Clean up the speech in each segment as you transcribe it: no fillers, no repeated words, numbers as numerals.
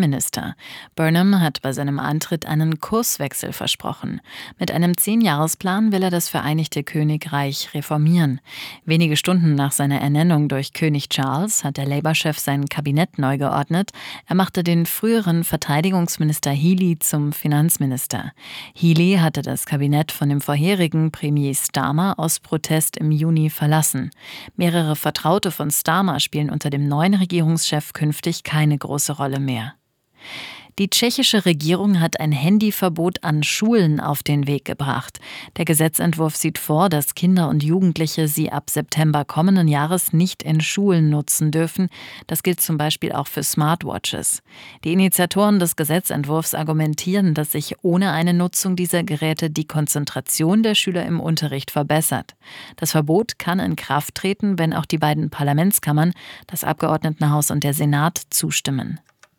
Premierminister. Burnham hat bei seinem Antritt einen Kurswechsel versprochen. Mit einem 10-Jahresplan will er das Vereinigte Königreich reformieren. Wenige Stunden nach seiner Ernennung durch König Charles hat der Labour-Chef sein Kabinett neu geordnet. Er machte den früheren Verteidigungsminister Healey zum Finanzminister. Healey hatte das Kabinett von dem vorherigen Premier Starmer aus Protest im Juni verlassen. Mehrere Vertraute von Starmer spielen unter dem neuen Regierungschef künftig keine große Rolle mehr. Die tschechische Regierung hat ein Handyverbot an Schulen auf den Weg gebracht. Der Gesetzentwurf sieht vor, dass Kinder und Jugendliche sie ab September kommenden Jahres nicht in Schulen nutzen dürfen. Das gilt zum Beispiel auch für Smartwatches. Die Initiatoren des Gesetzentwurfs argumentieren, dass sich ohne eine Nutzung dieser Geräte die Konzentration der Schüler im Unterricht verbessert. Das Verbot kann in Kraft treten, wenn auch die beiden Parlamentskammern, das Abgeordnetenhaus und der Senat, zustimmen.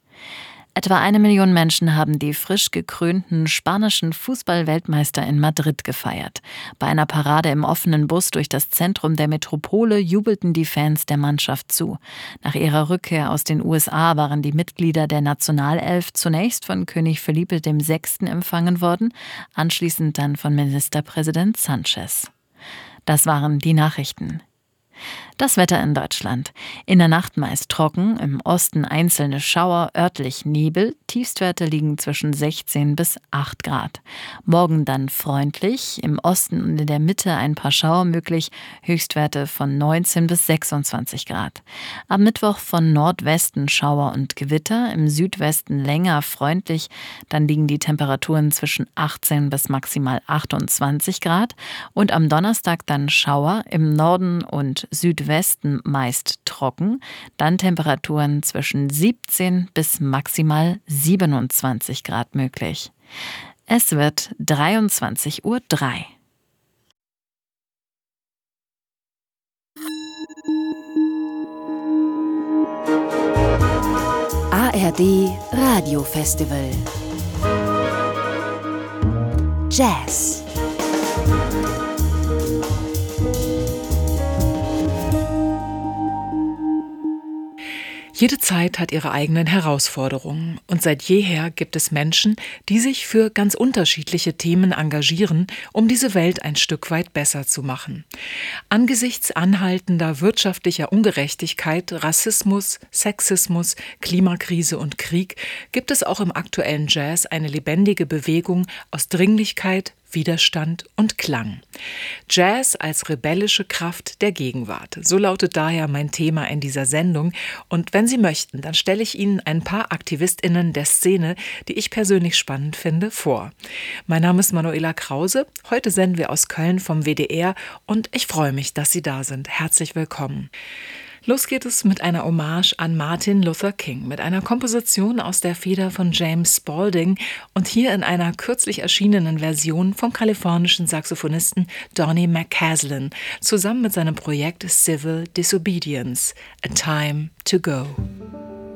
Etwa 1 Million Menschen haben die frisch gekrönten spanischen Fußball-Weltmeister in Madrid gefeiert. Bei einer Parade im offenen Bus durch das Zentrum der Metropole jubelten die Fans der Mannschaft zu. Nach ihrer Rückkehr aus den USA waren die Mitglieder der Nationalelf zunächst von König Felipe VI. Empfangen worden, anschließend dann von Ministerpräsident Sánchez. Das waren die Nachrichten. Das Wetter in Deutschland. In der Nacht meist trocken, im Osten einzelne Schauer, örtlich Nebel. Tiefstwerte liegen zwischen 16 bis 8 Grad. Morgen dann freundlich, im Osten und in der Mitte ein paar Schauer möglich. Höchstwerte von 19 bis 26 Grad. Am Mittwoch von Nordwesten Schauer und Gewitter, im Südwesten länger freundlich. Dann liegen die Temperaturen zwischen 18 bis maximal 28 Grad. Und am Donnerstag dann Schauer, im Norden und Südwesten meist trocken, dann Temperaturen zwischen 17 bis maximal 27 Grad möglich. Es wird 23:03 Uhr. ARD Radiofestival Jazz. Jede Zeit hat ihre eigenen Herausforderungen und seit jeher gibt es Menschen, die sich für ganz unterschiedliche Themen engagieren, um diese Welt ein Stück weit besser zu machen. Angesichts anhaltender wirtschaftlicher Ungerechtigkeit, Rassismus, Sexismus, Klimakrise und Krieg gibt es auch im aktuellen Jazz eine lebendige Bewegung aus Dringlichkeit, Widerstand und Klang. Jazz als rebellische Kraft der Gegenwart. So lautet daher mein Thema in dieser Sendung. Und wenn Sie möchten, dann stelle ich Ihnen ein paar AktivistInnen der Szene, die ich persönlich spannend finde, vor. Mein Name ist Manuela Krause. Heute senden wir aus Köln vom WDR und ich freue mich, dass Sie da sind. Herzlich willkommen. Los geht es mit einer Hommage an Martin Luther King, mit einer Komposition aus der Feder von James Spalding und hier in einer kürzlich erschienenen Version vom kalifornischen Saxophonisten Donnie McCaslin, zusammen mit seinem Projekt Civil Disobedience, A Time to Go.